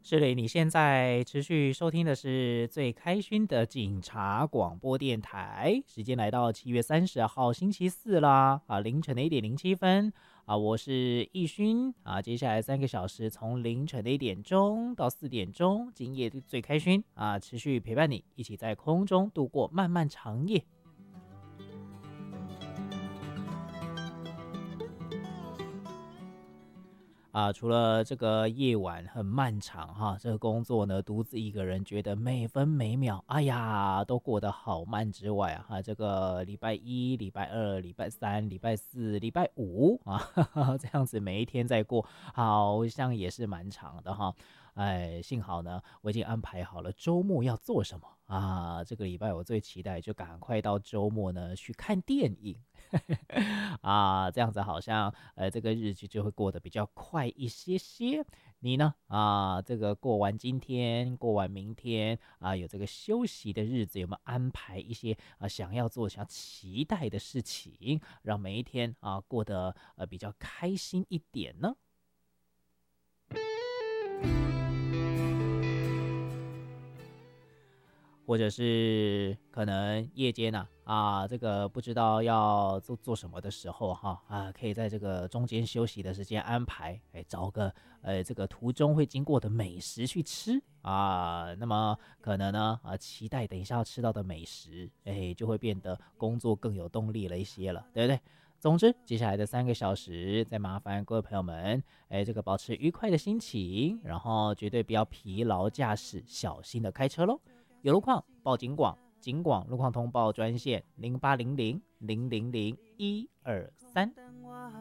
是的，你现在持续收听的是最开心的警察广播电台，时间来到7月30号星期四啦，凌晨的1:07我是易勋接下来3个小时从凌晨的1点钟到4点钟，今夜最开心持续陪伴你一起在空中度过漫漫长夜。除了这个夜晚很漫长哈，这个工作呢，独自一个人觉得每分每秒，哎呀，都过得好慢之外这个礼拜一、礼拜二、礼拜三、礼拜四、礼拜五这样子每一天在过，好像也是蛮长的哈。哎，幸好呢，我已经安排好了周末要做什么这个礼拜我最期待就赶快到周末呢去看电影。这样子好像这个日子就会过得比较快一些些。你呢这个过完今天，过完明天有这个休息的日子，有没有安排一些想要做、想期待的事情，让每一天过得比较开心一点呢？或者是可能夜间这个不知道要做什么的时候可以在这个中间休息的时间安排，找个这个途中会经过的美食去吃那么可能呢期待等一下要吃到的美食，就会变得工作更有动力了一些了，对不对？总之，接下来的3个小时，再麻烦各位朋友们，这个保持愉快的心情，然后绝对不要疲劳驾驶，小心的开车喽。有路况报警广，警广路况通报专线0800000123。